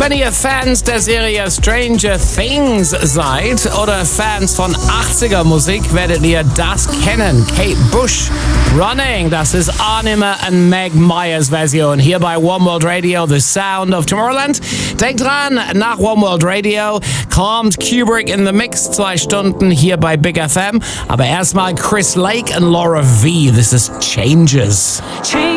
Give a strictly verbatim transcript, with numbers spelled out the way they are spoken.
Wenn ihr Fans der Serie Stranger Things seid oder Fans von achtziger Musik, werdet ihr das kennen. Kate Bush, Running, das ist Anima und Meg Myers Version hier bei One World Radio, The Sound of Tomorrowland. Denkt dran, nach One World Radio kommt Kubrick in the Mix, zwei Stunden hier bei Big F M. Aber erstmal Chris Lake und Laura V. This is Changes.